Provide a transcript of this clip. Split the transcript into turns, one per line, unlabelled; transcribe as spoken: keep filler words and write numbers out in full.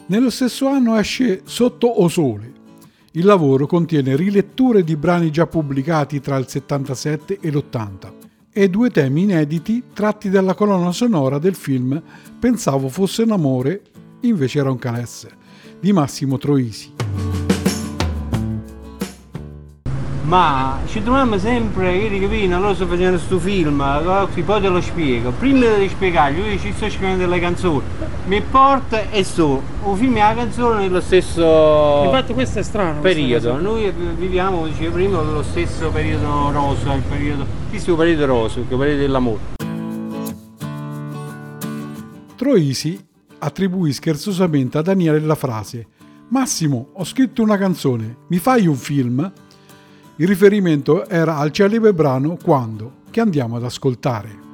Nello stesso anno esce Sotto o Sole. Il lavoro contiene riletture di brani già pubblicati tra il settantasette e l'ottanta e due temi inediti tratti dalla colonna sonora del film Pensavo fosse un amore, invece era un calesse, di Massimo Troisi.
Ma ci troviamo sempre, ieri che vino, allora sto facendo questo film, poi te lo spiego. Prima di spiegargli, io ci sto scrivendo delle canzoni, mi porta e sto, un film e la canzone nello stesso
Infatti questo è strano,
periodo. Noi viviamo, come dicevo prima, lo stesso periodo rosso, il periodo, questo è il periodo rosso, il periodo dell'amore.
Troisi attribuì scherzosamente a Daniele la frase: Massimo, ho scritto una canzone, mi fai un film? Il riferimento era al celebre brano Quando, che andiamo ad ascoltare.